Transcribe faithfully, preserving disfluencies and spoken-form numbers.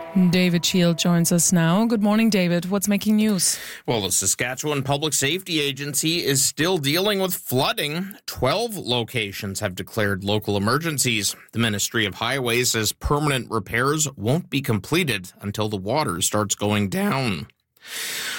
David Shield joins us now. Good morning, David. What's making news? Well, the Saskatchewan Public Safety Agency is still dealing with flooding. Twelve locations have declared local emergencies. The Ministry of Highways says permanent repairs won't be completed until the water starts going down.